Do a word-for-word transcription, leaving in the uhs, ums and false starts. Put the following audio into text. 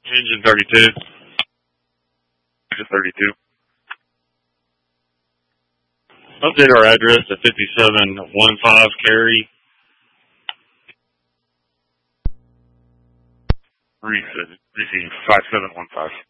Engine thirty-two. Engine thirty-two. Update our address to fifty-seven fifteen Cary. Receive five seven one five.